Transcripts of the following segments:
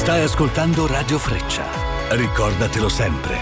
Stai ascoltando Radio Freccia. Ricordatelo sempre.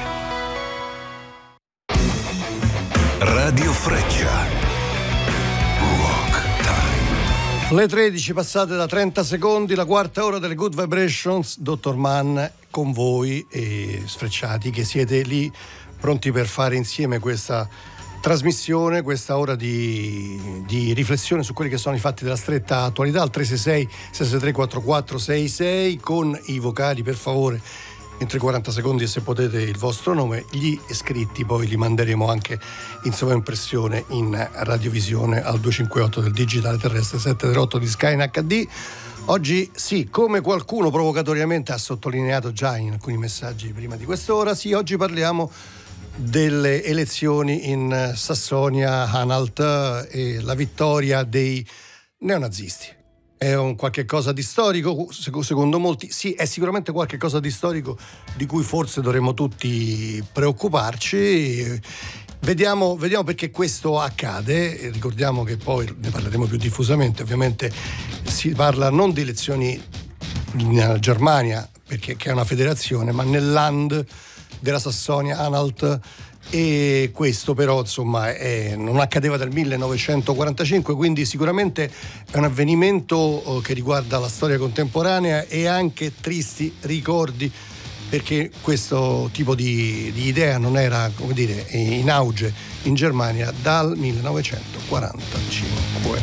Radio Freccia. Rock Time. Le 13 passate da 30 secondi, la quarta ora delle Good Vibrations. Dottor Mann con voi e Sfrecciati che siete lì pronti per fare insieme questa trasmissione, questa ora di riflessione su quelli che sono i fatti della stretta attualità al 366-663-4466 con i vocali, per favore, entro i 40 secondi, e se potete il vostro nome. Gli iscritti poi li manderemo anche in sovraimpressione in radiovisione al 258 del digitale terrestre 708 di Sky in HD. Oggi sì, come qualcuno provocatoriamente ha sottolineato già in alcuni messaggi prima di quest'ora, sì, oggi parliamo delle elezioni in Sassonia-Anhalt e la vittoria dei neonazisti. È un qualche cosa di storico, secondo molti? Sì, è sicuramente qualche cosa di storico di cui forse dovremmo tutti preoccuparci. Vediamo perché questo accade. Ricordiamo che poi ne parleremo più diffusamente. Ovviamente si parla non di elezioni in Germania, perché che è una federazione, ma nel Land della Sassonia-Anhalt, e questo però insomma non accadeva dal 1945, quindi sicuramente è un avvenimento che riguarda la storia contemporanea e anche tristi ricordi, perché questo tipo di idea non era, come dire, in auge in Germania dal 1945.